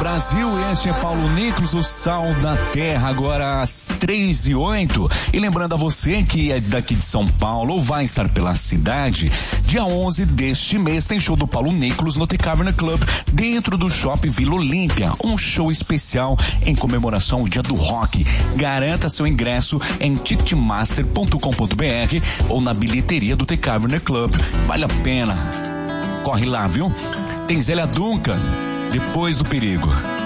Brasil, este é Paulo Nicolas, o Sal da Terra, agora às 3:08. E lembrando a você que é daqui de São Paulo ou vai estar pela cidade, dia 11 deste mês tem show do Paulo Nicolas no The Cavern Club, dentro do Shopping Vila Olímpia. Um show especial em comemoração ao Dia do Rock. Garanta seu ingresso em ticketmaster.com.br ou na bilheteria do The Cavern Club. Vale a pena. Corre lá, viu? Tem Zélia Duncan, Depois do Perigo.